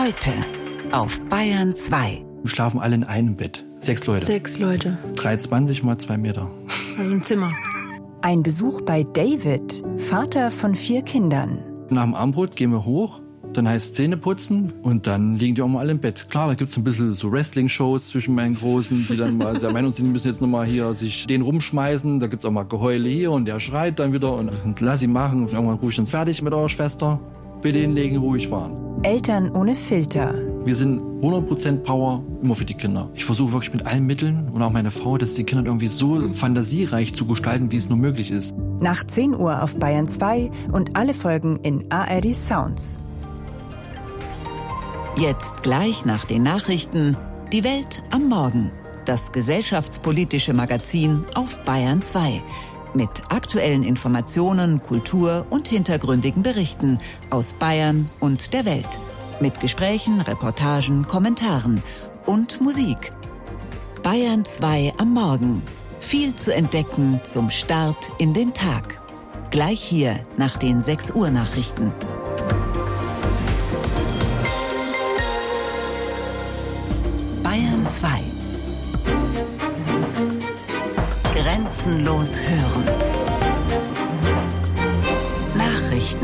Heute auf Bayern 2. Wir schlafen alle in einem Bett. 6 Leute. 6 Leute. 3,20 mal 2 Meter. Also ein Zimmer. Ein Besuch bei David, Vater von 4 Kindern. Nach dem Abendbrot gehen wir hoch, dann heißt Zähne putzen und dann liegen die auch mal alle im Bett. Klar, da gibt es ein bisschen so Wrestling-Shows zwischen meinen Großen, die dann mal der Meinung sind, die müssen jetzt nochmal hier sich den rumschmeißen. Da gibt es auch mal Geheule hier und der schreit dann wieder und lass ihn machen. Und irgendwann rufe ich uns fertig mit eurer Schwester. Bitte hinlegen, ruhig fahren. Eltern ohne Filter. Wir sind 100% Power immer für die Kinder. Ich versuche wirklich mit allen Mitteln und auch meine Frau, das den Kindern irgendwie so fantasiereich zu gestalten, wie es nur möglich ist. Nach 10 Uhr auf Bayern 2 und alle Folgen in ARD Sounds. Jetzt gleich nach den Nachrichten Die Welt am Morgen. Das gesellschaftspolitische Magazin auf Bayern 2. Mit aktuellen Informationen, Kultur und hintergründigen Berichten aus Bayern und der Welt. Mit Gesprächen, Reportagen, Kommentaren und Musik. Bayern 2 am Morgen. Viel zu entdecken zum Start in den Tag. Gleich hier nach den 6 Uhr Nachrichten. Bayern 2. Grenzenlos hören. Nachrichten.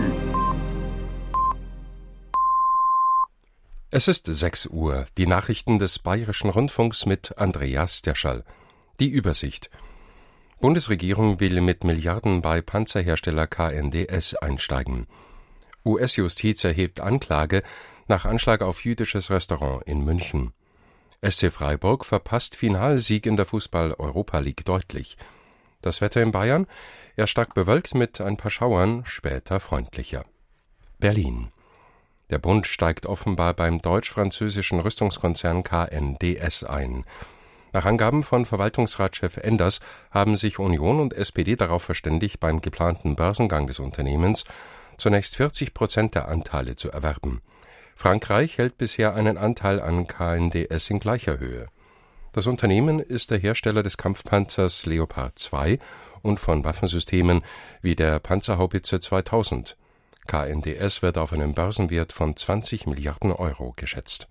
Es ist 6 Uhr. Die Nachrichten des Bayerischen Rundfunks mit Andreas Derschall. Die Übersicht. Bundesregierung will mit Milliarden bei Panzerhersteller KNDS einsteigen. US-Justiz erhebt Anklage nach Anschlag auf jüdisches Restaurant in München. SC Freiburg verpasst Finalsieg in der Fußball-Europa League deutlich. Das Wetter in Bayern? Erst stark bewölkt mit ein paar Schauern, später freundlicher. Berlin. Der Bund steigt offenbar beim deutsch-französischen Rüstungskonzern KNDS ein. Nach Angaben von Verwaltungsratschef Enders haben sich Union und SPD darauf verständigt, beim geplanten Börsengang des Unternehmens zunächst 40% der Anteile zu erwerben. Frankreich hält bisher einen Anteil an KNDS in gleicher Höhe. Das Unternehmen ist der Hersteller des Kampfpanzers Leopard 2 und von Waffensystemen wie der Panzerhaubitze 2000. KNDS wird auf einen Börsenwert von 20 Milliarden Euro geschätzt.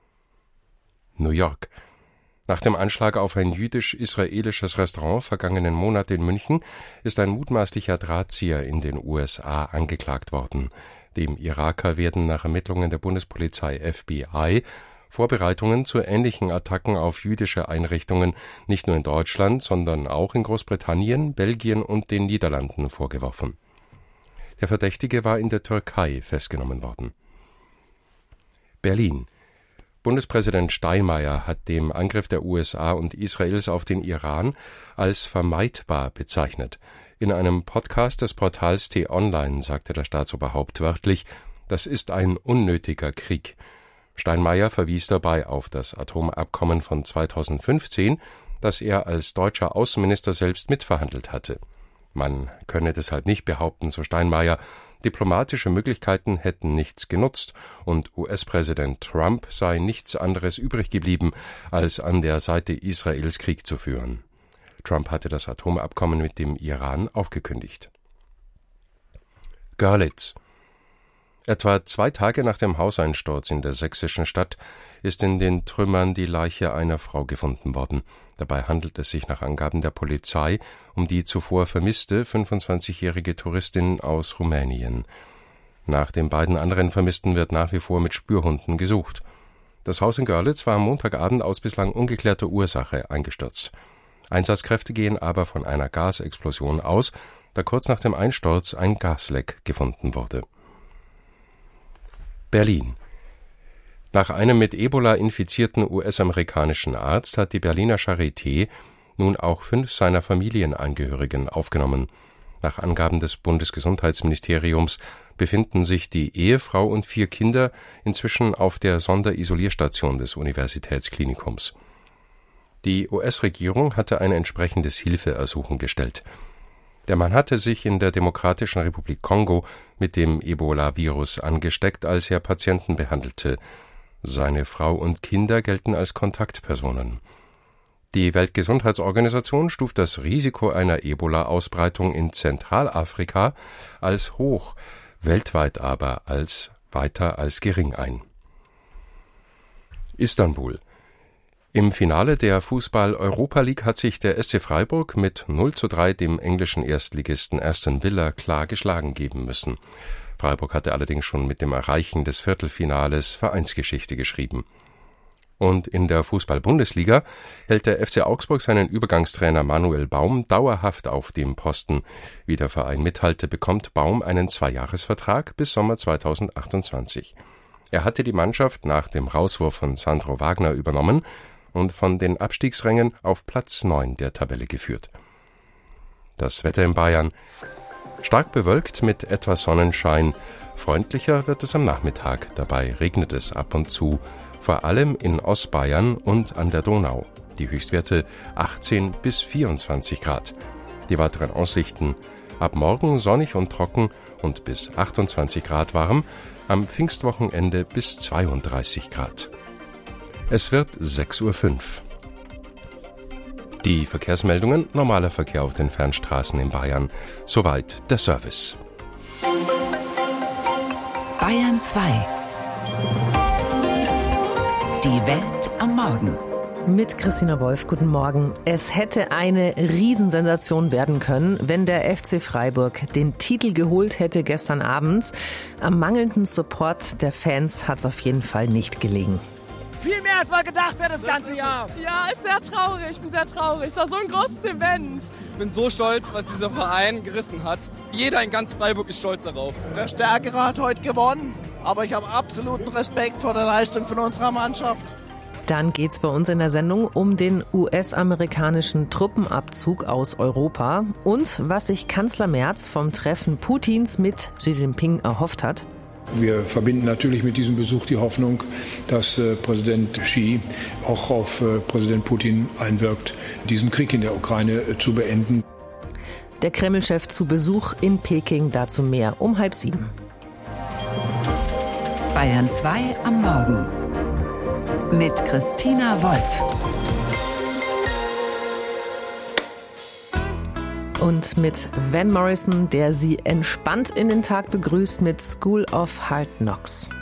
New York. Nach dem Anschlag auf ein jüdisch-israelisches Restaurant vergangenen Monat in München ist ein mutmaßlicher Drahtzieher in den USA angeklagt worden. Dem Iraker werden nach Ermittlungen der Bundespolizei FBI Vorbereitungen zu ähnlichen Attacken auf jüdische Einrichtungen nicht nur in Deutschland, sondern auch in Großbritannien, Belgien und den Niederlanden vorgeworfen. Der Verdächtige war in der Türkei festgenommen worden. Berlin. Bundespräsident Steinmeier hat den Angriff der USA und Israels auf den Iran als vermeidbar bezeichnet. In einem Podcast des Portals T-Online sagte der Staatsoberhaupt wörtlich, das ist ein unnötiger Krieg. Steinmeier verwies dabei auf das Atomabkommen von 2015, das er als deutscher Außenminister selbst mitverhandelt hatte. Man könne deshalb nicht behaupten, so Steinmeier, diplomatische Möglichkeiten hätten nichts genutzt und US-Präsident Trump sei nichts anderes übrig geblieben, als an der Seite Israels Krieg zu führen. Trump hatte das Atomabkommen mit dem Iran aufgekündigt. Görlitz. Etwa 2 Tage nach dem Hauseinsturz in der sächsischen Stadt ist in den Trümmern die Leiche einer Frau gefunden worden. Dabei handelt es sich nach Angaben der Polizei um die zuvor vermisste 25-jährige Touristin aus Rumänien. Nach den beiden anderen Vermissten wird nach wie vor mit Spürhunden gesucht. Das Haus in Görlitz war am Montagabend aus bislang ungeklärter Ursache eingestürzt. Einsatzkräfte gehen aber von einer Gasexplosion aus, da kurz nach dem Einsturz ein Gasleck gefunden wurde. Berlin. Nach einem mit Ebola infizierten US-amerikanischen Arzt hat die Berliner Charité nun auch 5 seiner Familienangehörigen aufgenommen. Nach Angaben des Bundesgesundheitsministeriums befinden sich die Ehefrau und 4 Kinder inzwischen auf der Sonderisolierstation des Universitätsklinikums. Die US-Regierung hatte ein entsprechendes Hilfeersuchen gestellt. Der Mann hatte sich in der Demokratischen Republik Kongo mit dem Ebola-Virus angesteckt, als er Patienten behandelte. Seine Frau und Kinder gelten als Kontaktpersonen. Die Weltgesundheitsorganisation stuft das Risiko einer Ebola-Ausbreitung in Zentralafrika als hoch, weltweit aber als weiter als gering ein. Istanbul. Im Finale der Fußball-Europa League hat sich der SC Freiburg mit 0:3 dem englischen Erstligisten Aston Villa klar geschlagen geben müssen. Freiburg hatte allerdings schon mit dem Erreichen des Viertelfinales Vereinsgeschichte geschrieben. Und in der Fußball-Bundesliga hält der FC Augsburg seinen Übergangstrainer Manuel Baum dauerhaft auf dem Posten. Wie der Verein mitteilte, bekommt Baum einen 2-Jahres-Vertrag bis Sommer 2028. Er hatte die Mannschaft nach dem Rauswurf von Sandro Wagner übernommen und von den Abstiegsrängen auf Platz 9 der Tabelle geführt. Das Wetter in Bayern: stark bewölkt mit etwas Sonnenschein. Freundlicher wird es am Nachmittag. Dabei regnet es ab und zu, vor allem in Ostbayern und an der Donau. Die Höchstwerte 18 bis 24 Grad. Die weiteren Aussichten: ab morgen sonnig und trocken und bis 28 Grad warm, am Pfingstwochenende bis 32 Grad. Es wird 6:05 Uhr. Die Verkehrsmeldungen: normaler Verkehr auf den Fernstraßen in Bayern. Soweit der Service. Bayern 2. Die Welt am Morgen. Mit Christina Wolf, guten Morgen. Es hätte eine Riesensensation werden können, wenn der FC Freiburg den Titel geholt hätte gestern Abend. Am mangelnden Support der Fans hat es auf jeden Fall nicht gelegen. Viel mehr als man gedacht hat das ganze Jahr. Ja, ist sehr traurig. Ich bin sehr traurig. Es war so ein großes Event. Ich bin so stolz, was dieser Verein gerissen hat. Jeder in ganz Freiburg ist stolz darauf. Der Stärkere hat heute gewonnen, aber ich habe absoluten Respekt vor der Leistung von unserer Mannschaft. Dann geht's bei uns in der Sendung um den US-amerikanischen Truppenabzug aus Europa und was sich Kanzler Merz vom Treffen Putins mit Xi Jinping erhofft hat. Wir verbinden natürlich mit diesem Besuch die Hoffnung, dass Präsident Xi auch auf Präsident Putin einwirkt, diesen Krieg in der Ukraine zu beenden. Der Kreml-Chef zu Besuch in Peking, dazu mehr um 6:30. Bayern 2 am Morgen mit Christina Wolf. Und mit Van Morrison, der sie entspannt in den Tag begrüßt mit School of Hard Knocks.